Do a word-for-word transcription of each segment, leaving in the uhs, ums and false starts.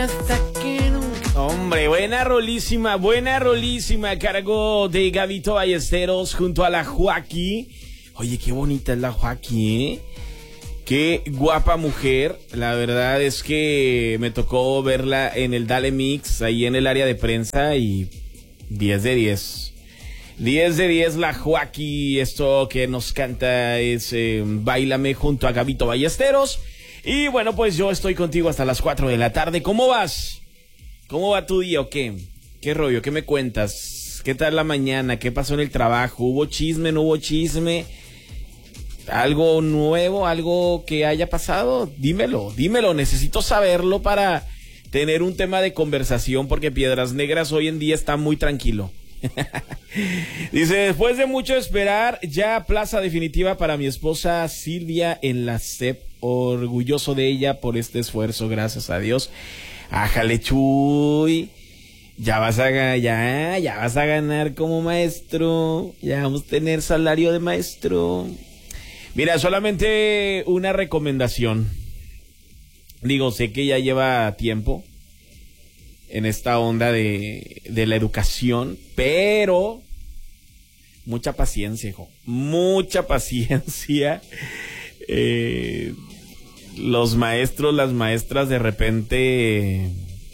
Hasta que nunca. Hombre, buena rolísima, buena rolísima. Cargo de Gabito Ballesteros junto a la Joaquí. Oye, qué bonita es la Joaquí, ¿eh? Qué guapa mujer. La verdad es que me tocó verla en el Dale Mix, ahí en el área de prensa, y diez de diez. diez de diez la Joaquí. Esto que nos canta es eh, Báilame junto a Gabito Ballesteros. Y bueno, pues yo estoy contigo hasta las cuatro de la tarde. ¿Cómo vas? ¿Cómo va tu día o qué? ¿Qué rollo? ¿Qué me cuentas? ¿Qué tal la mañana? ¿Qué pasó en el trabajo? ¿Hubo chisme? ¿No hubo chisme? ¿Algo nuevo? ¿Algo que haya pasado? Dímelo, dímelo. Necesito saberlo para tener un tema de conversación, porque Piedras Negras hoy en día está muy tranquilo. Dice, después de mucho esperar, ya plaza definitiva para mi esposa Silvia en la S E P. Orgulloso de ella por este esfuerzo, gracias a Dios. Ájale, Chuy. Ya vas a ya, ya vas a ganar como maestro. Ya vamos a tener salario de maestro. Mira, solamente una recomendación. Digo, sé que ya lleva tiempo en esta onda de, de la educación, pero mucha paciencia, hijo. Mucha paciencia. Eh, los maestros, las maestras de repente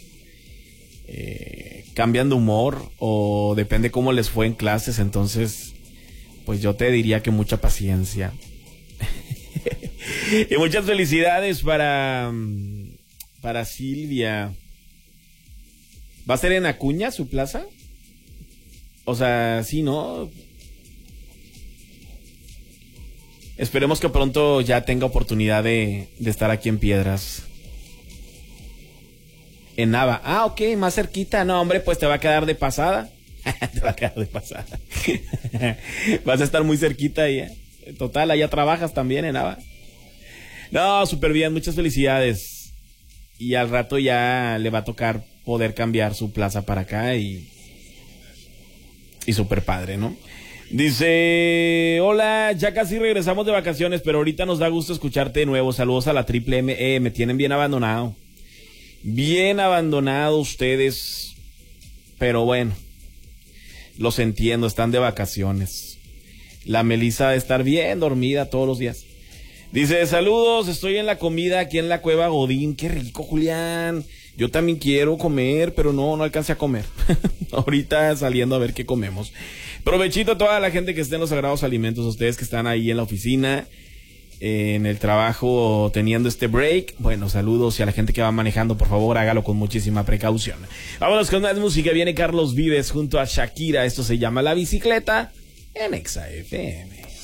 eh, cambian de humor, o depende cómo les fue en clases. Entonces, pues yo te diría que mucha paciencia. Y muchas felicidades para para Silvia. ¿Va a ser en Acuña su plaza? O sea, sí, ¿no? Esperemos que pronto ya tenga oportunidad de, de estar aquí en Piedras. En Nava. Ah, ok, más cerquita. No, hombre, pues te va a quedar de pasada. Te va a quedar de pasada. Vas a estar muy cerquita ahí, ¿eh? Total, allá trabajas también en Nava. No, súper bien, muchas felicidades. Y al rato ya le va a tocar poder cambiar su plaza para acá y... Y súper padre, ¿no? Dice, hola, ya casi regresamos de vacaciones, pero ahorita nos da gusto escucharte de nuevo. Saludos a la Triple M. Eh, me tienen bien abandonado. Bien abandonado ustedes. Pero bueno, los entiendo, están de vacaciones. La Melissa de estar bien dormida todos los días. Dice, saludos, estoy en la comida aquí en la Cueva Godín. Qué rico, Julián. Yo también quiero comer, pero no, no alcancé a comer. Ahorita saliendo a ver qué comemos. Provechito a toda la gente que esté en los Sagrados Alimentos, a ustedes que están ahí en la oficina, eh, en el trabajo, teniendo este break. Bueno, saludos, y a la gente que va manejando, por favor, hágalo con muchísima precaución. Vámonos con más música. Viene Carlos Vives junto a Shakira. Esto se llama La Bicicleta en Exa F M.